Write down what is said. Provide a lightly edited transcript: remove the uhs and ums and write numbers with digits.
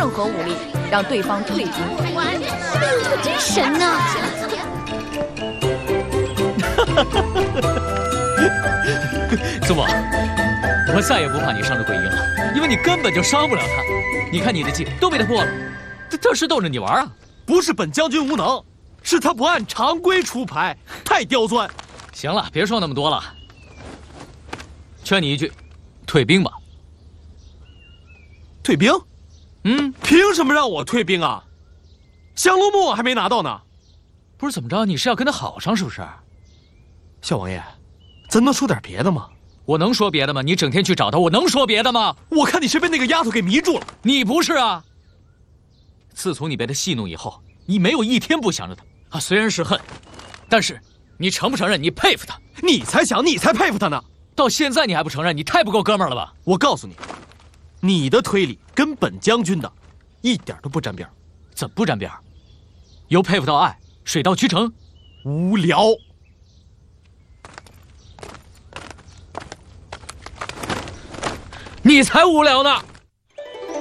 任何武力，让对方退兵。 这可真神啊！ 祖母，我再也不怕你伤着桂英了，因为你根本就伤不了她。你看你的计都被他破了，他是逗着你玩啊！ 不是本将军无能，是他不按常规出牌，太刁钻。 行了，别说那么多了，劝你一句，退兵吧。 退兵？凭什么让我退兵啊？降龙木我还没拿到呢。 不是怎么着？你是要跟他好上是不是？ 小王爷，咱能说点别的吗？ 我能说别的吗？你整天去找他，我能说别的吗？ 我看你是被那个丫头给迷住了。 你不是啊？自从你被他戏弄以后，你没有一天不想着他啊。虽然是恨，但是你承不承认你佩服他？ 你才想，你才佩服他呢。 到现在你还不承认，你太不够哥们儿了吧？ 我告诉你，你的推理跟本将军的一点都不沾边。 怎么不沾边？由佩服到爱，水到渠成。 无聊。 你才无聊呢！